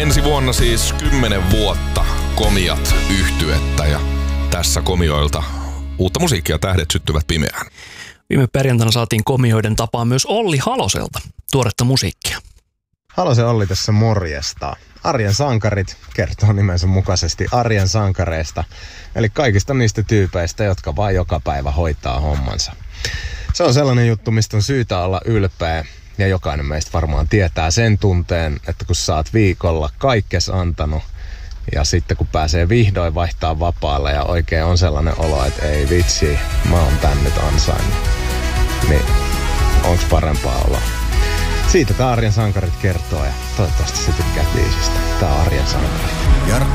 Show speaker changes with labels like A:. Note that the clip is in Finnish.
A: Ensi vuonna siis 10 vuotta Komiat -yhtyettä ja tässä Komioilta uutta musiikkia Tähdet syttyvät pimeään.
B: Viime perjantaina saatiin Komioiden tapaan myös Olli Haloselta tuoretta musiikkia.
C: Halosen Olli tässä morjesta. Arjen sankarit kertoo nimensä mukaisesti arjen sankareista, eli kaikista niistä tyypeistä, jotka vaan joka päivä hoitaa hommansa. Se on sellainen juttu, mistä on syytä olla ylpeä, ja jokainen meistä varmaan tietää sen tunteen, että kun sä oot viikolla kaikkes antanut, ja sitten kun pääsee vihdoin vaihtaa vapaalle ja oikein on sellainen olo, että ei vitsi, mä oon tän nyt ansainnut, niin onks parempaa oloa? Siitä tää Arjen sankarit kertoo ja toivottavasti se tykkää biisistä. Tää on Arjen sankarit.